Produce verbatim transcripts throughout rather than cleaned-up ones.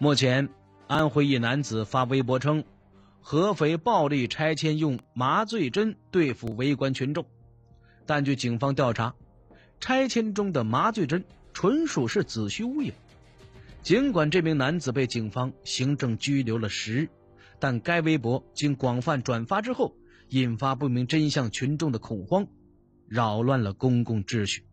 目前，安徽一男子发微博称，合肥暴力拆迁用麻醉针对付围观群众，但据警方调查，拆迁中的麻醉针纯属是子虚乌有。尽管这名男子被警方行政拘留了十日，但该微博经广泛转发之后，引发不明真相群众的恐慌，扰乱了公共秩序。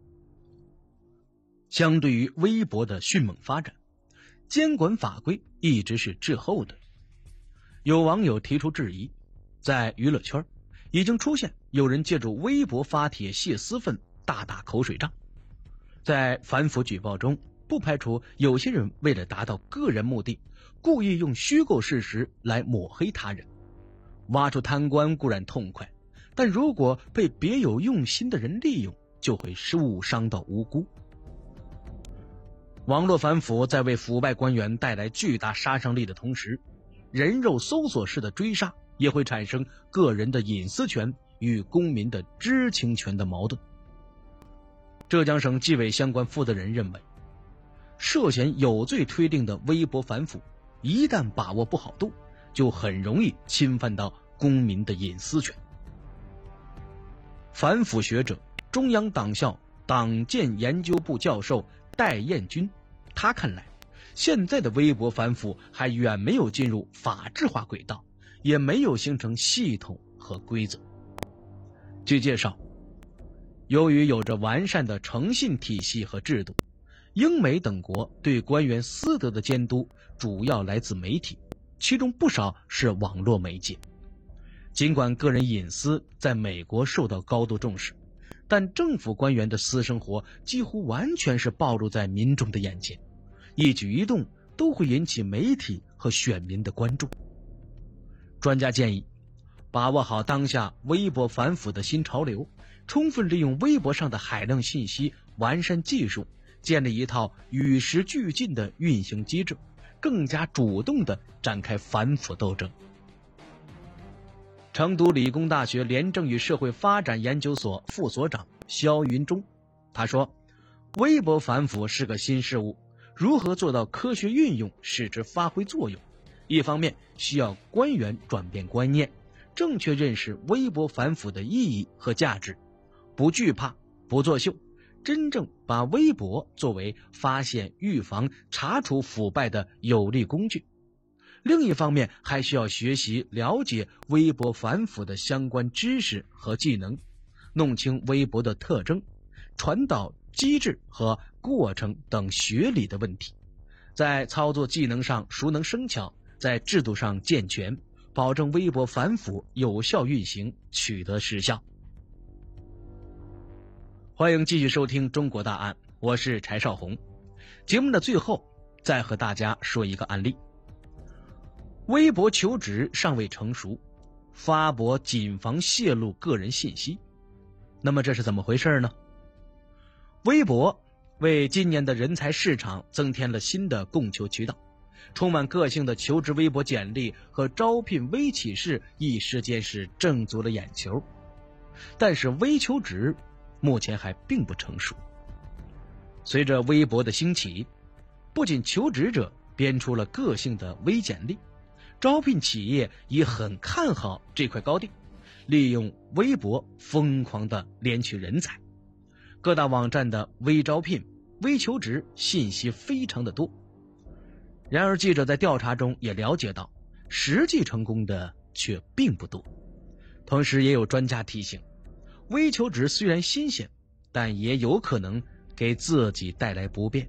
相对于微博的迅猛发展，监管法规一直是滞后的。有网友提出质疑，在娱乐圈已经出现有人借助微博发帖泄私愤，大打口水仗。在反腐举报中，不排除有些人为了达到个人目的，故意用虚构事实来抹黑他人。挖出贪官固然痛快，但如果被别有用心的人利用，就会误伤到无辜。网络反腐在为腐败官员带来巨大杀伤力的同时，人肉搜索式的追杀也会产生个人的隐私权与公民的知情权的矛盾。浙江省纪委相关负责人认为，涉嫌有罪推定的微博反腐，一旦把握不好度，就很容易侵犯到公民的隐私权。反腐学者、中央党校党建研究部教授戴彦军，他看来，现在的微博反腐还远没有进入法治化轨道，也没有形成系统和规则。据介绍，由于有着完善的诚信体系和制度，英美等国对官员私德的监督主要来自媒体，其中不少是网络媒介。尽管个人隐私在美国受到高度重视，但政府官员的私生活几乎完全是暴露在民众的眼前，一举一动都会引起媒体和选民的关注。专家建议，把握好当下微博反腐的新潮流，充分利用微博上的海量信息，完善技术，建立一套与时俱进的运行机制，更加主动地展开反腐斗争。成都理工大学廉政与社会发展研究所副所长肖云忠他说，微博反腐是个新事物，如何做到科学运用，使之发挥作用，一方面需要官员转变观念，正确认识微博反腐的意义和价值，不惧怕，不作秀，真正把微博作为发现、预防、查处腐败的有力工具。另一方面，还需要学习了解微博反腐的相关知识和技能，弄清微博的特征、传导机制和过程等学理的问题，在操作技能上熟能生巧，在制度上健全，保证微博反腐有效运行，取得实效。欢迎继续收听中国大案，我是柴少红。节目的最后再和大家说一个案例。微博求职尚未成熟，发博谨防泄露个人信息。那么这是怎么回事呢？微博为今年的人才市场增添了新的供求渠道，充满个性的求职微博简历和招聘微启事一时间是挣足了眼球。但是微求职目前还并不成熟。随着微博的兴起，不仅求职者编出了个性的微简历，招聘企业也很看好这块高地，利用微博疯狂地敛取人才。各大网站的微招聘、微求职信息非常的多。然而记者在调查中也了解到，实际成功的却并不多。同时也有专家提醒，微求职虽然新鲜，但也有可能给自己带来不便。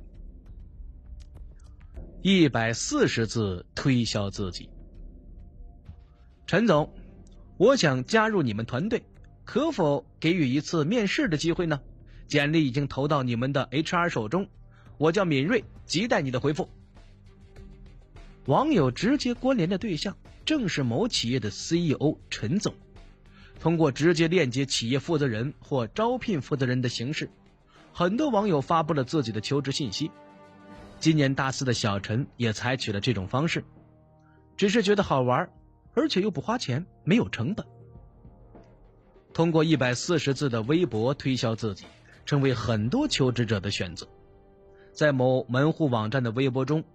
一百四十字推销自己。陈总，我想加入你们团队，可否给予一次面试的机会呢？简历已经投到你们的 H R 手中，我叫敏锐，亟待你的回复。网友直接关联的对象正是某企业的 C E O 陈总。通过直接链接企业负责人或招聘负责人的形式，很多网友发布了自己的求职信息。今年大四的小陈也采取了这种方式，只是觉得好玩，而且又不花钱，没有成本。通过一百四十字的微博推销自己，成为很多求职者的选择。在某门户网站的微博中，